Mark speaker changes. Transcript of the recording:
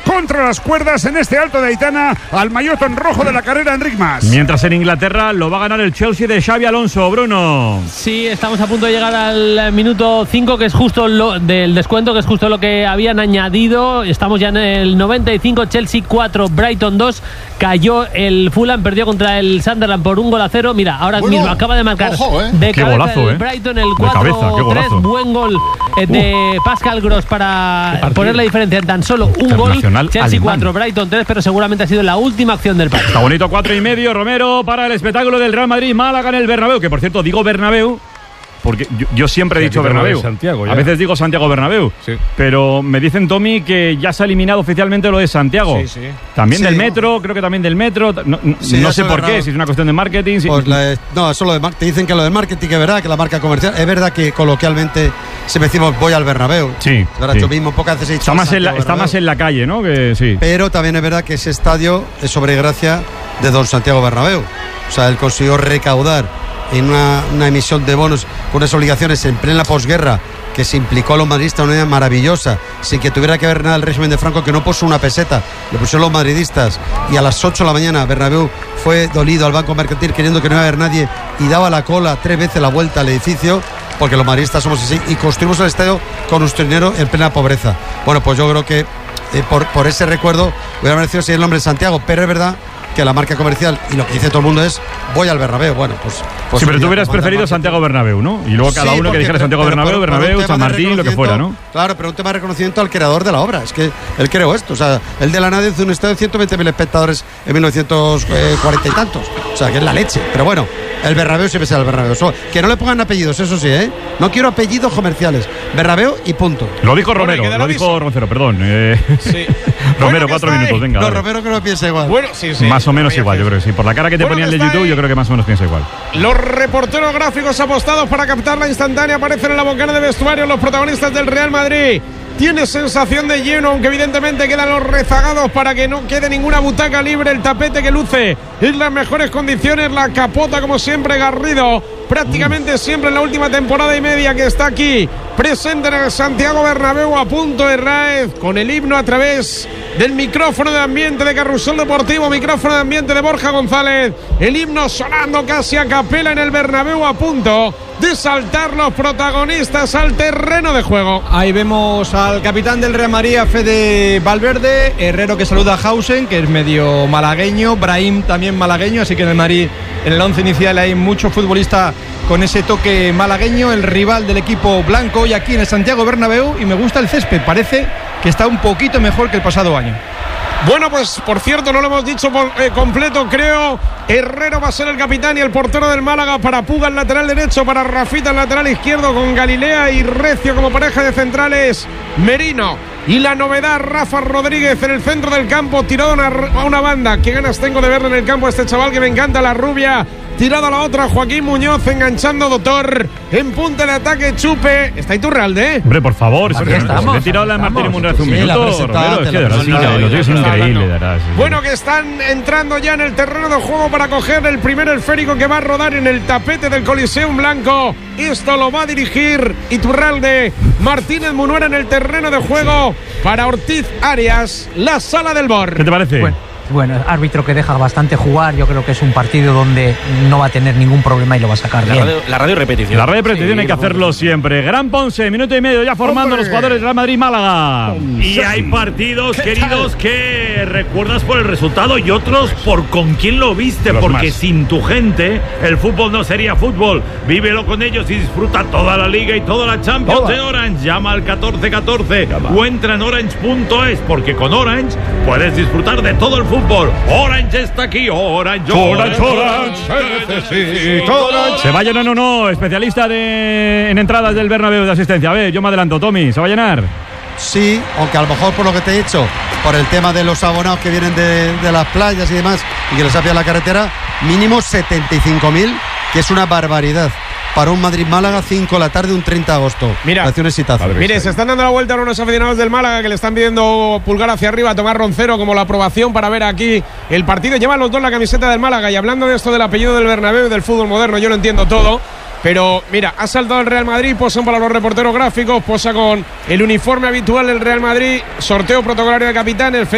Speaker 1: contra las cuerdas en este Alto de Aitana al maillot rojo de la carrera Enric Mas.
Speaker 2: Mientras en Inglaterra lo va a ganar el Chelsea de Xabi Alonso, Bruno.
Speaker 3: Sí, estamos a punto de llegar al minuto 5, que es justo lo del descuento, que es justo lo que habían añadido. Estamos ya en el 95, Chelsea 4, Brighton 2. Cayó el Fulham, perdió contra el Sunderland por 1-0. Mira, ahora mismo acaba de marcar de
Speaker 2: qué
Speaker 3: cabeza
Speaker 2: golazo,
Speaker 3: el Brighton, el 4-3. Buen gol de Pascal Gross para poner la diferencia en tan solo un gol. Chelsea alemán. 4, Brighton 3, pero seguramente ha sido la última acción del partido.
Speaker 2: Está bonito, 4,5, Romero, para el espectáculo del Real Madrid-Málaga en el Bernabéu, que por cierto digo Bernabéu porque yo siempre he dicho Bernabéu. A veces digo Santiago Bernabéu. Sí. Pero me dicen, Tommy, que ya se ha eliminado oficialmente lo de Santiago. Sí. También del metro, creo que también del metro. No sé por qué, si es una cuestión de marketing.
Speaker 4: Pues no, eso te dicen que lo de marketing es verdad, que la marca comercial. Es verdad que coloquialmente siempre decimos voy al Bernabéu.
Speaker 2: Sí.
Speaker 4: Ahora yo mismo pocas veces he dicho
Speaker 2: está más en la calle, ¿no? Que sí.
Speaker 4: Pero también es verdad que ese estadio es sobre gracia de don Santiago Bernabéu. O sea, él consiguió recaudar en una emisión de bonos con unas obligaciones en plena posguerra, que se implicó a los madridistas de una manera maravillosa, sin que tuviera que ver nada el régimen de Franco, que no puso una peseta, lo pusieron los madridistas, y a las 8 de la mañana Bernabéu fue dolido al Banco Mercantil queriendo que no iba a haber nadie, y daba la cola 3 veces la vuelta al edificio, porque los madridistas somos así, y construimos el estadio con nuestro dinero en plena pobreza. Bueno, pues yo creo que por ese recuerdo hubiera merecido seguir el nombre de Santiago, pero es verdad que la marca comercial y lo que dice todo el mundo es voy al Bernabéu. Bueno, pues
Speaker 2: sí, pero tú hubieras preferido Santiago Bernabéu, ¿no? Y luego cada uno que dijera Santiago Bernabéu, San Martín, lo que fuera, ¿no?
Speaker 4: Claro, pero un tema de reconocimiento al creador de la obra. Es que él creó esto. O sea, él de la nada hizo un estadio de 120.000 espectadores en 1940 y tantos. O sea, que es la leche. Pero bueno, el Bernabéu siempre será el Bernabéu. Que no le pongan apellidos, eso sí, ¿eh? No quiero apellidos comerciales. Bernabéu y punto.
Speaker 2: Lo dijo Romero, lo dijo Roncero, perdón.
Speaker 5: Sí.
Speaker 2: Romero, 4 minutos, venga.
Speaker 4: No, Romero creo que piensa igual.
Speaker 5: Bueno, sí.
Speaker 2: Más o menos igual, yo creo que sí. Por la cara que te ponían de YouTube, yo creo que más o menos piensa igual.
Speaker 5: Los reporteros gráficos apostados para captar la instantánea aparecen en la bocana de vestuario los protagonistas del Real Madrid. Tiene sensación de lleno, aunque evidentemente quedan los rezagados para que no quede ninguna butaca libre. El tapete que luce en las mejores condiciones, la capota como siempre Garrido, prácticamente siempre en la última temporada y media que está aquí presente en el Santiago Bernabéu, a punto de Raez con el himno a través del micrófono de ambiente de Carrusel Deportivo, micrófono de ambiente de Borja González, el himno sonando casi a capela en el Bernabéu, a punto de saltar los protagonistas al terreno de juego.
Speaker 6: Ahí vemos al capitán del Real Madrid, Fede Valverde, Herrero que saluda a Hausen, que es medio malagueño, Brahim también malagueño, así que en el Madrid, en el 11 inicial hay mucho futbolista con ese toque malagueño, el rival del equipo blanco, y aquí en el Santiago Bernabéu, y me gusta el césped, parece que está un poquito mejor que el pasado año.
Speaker 5: Bueno, pues por cierto, no lo hemos dicho completo, creo. Herrero va a ser el capitán y el portero del Málaga, para Puga el lateral derecho, para Rafita el lateral izquierdo, con Galilea y Recio como pareja de centrales, Merino. Y la novedad, Rafa Rodríguez en el centro del campo, tirado a una banda. Qué ganas tengo de verle en el campo a este chaval que me encanta, la rubia. Tirado a la otra, Joaquín Muñoz enganchando Doctor. En punta de ataque, Chupe. Está Iturralde, ¿eh?
Speaker 2: Hombre, por favor. He tirado la de Martín Munra hace un minuto. Es increíble.
Speaker 5: Bueno, que están entrando ya en el terreno de juego para coger el primer esférico que va a rodar en el tapete del Coliseum Blanco. Esto lo va a dirigir Iturralde. Martínez Munuera en el terreno de juego para Ortiz Arias, la sala del BOR.
Speaker 2: ¿Qué te parece?
Speaker 7: Bueno, árbitro que deja bastante jugar. Yo creo que es un partido donde no va a tener ningún problema y lo va a sacar bien.
Speaker 8: La radio repetición.
Speaker 2: La radio repetición hay que hacerlo siempre. Gran Ponce, minuto y medio ya formando los jugadores del Real Madrid-Málaga.
Speaker 8: Y hay partidos, queridos, que recuerdas por el resultado y otros por con quién lo viste. Porque sin tu gente el fútbol no sería fútbol. Vívelo con ellos y disfruta toda la Liga y toda la Champions de Orange. Llama al 1414 o entra en orange.es, porque con Orange puedes disfrutar de todo el fútbol. Orange está aquí, Orange.
Speaker 2: ¿Se va a llenar o no? Especialista en entradas del Bernabéu de asistencia. A ver, yo me adelanto, Tommy, ¿se va a llenar?
Speaker 4: Sí, aunque a lo mejor por lo que te he dicho, por el tema de los abonados que vienen de las playas y demás, y que les ha pillado la carretera, mínimo 75.000, que es una barbaridad. Para un Madrid-Málaga, 5 de la tarde, un 30 de agosto.
Speaker 5: Mira, se están dando la vuelta a unos aficionados del Málaga que le están pidiendo pulgar hacia arriba a Tomás Roncero como la aprobación para ver aquí el partido. Llevan los dos la camiseta del Málaga, y hablando de esto del apellido del Bernabéu y del fútbol moderno, yo lo entiendo todo. Pero mira, ha saltado el Real Madrid, posan para los reporteros gráficos, posa con el uniforme habitual del Real Madrid, sorteo protocolario de capitán, el